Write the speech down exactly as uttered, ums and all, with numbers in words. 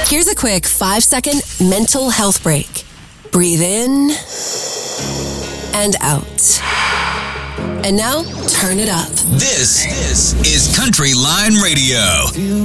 Here's a quick five-second mental health break. Breathe in and out. And now, turn it up. This, this is Country Line Radio.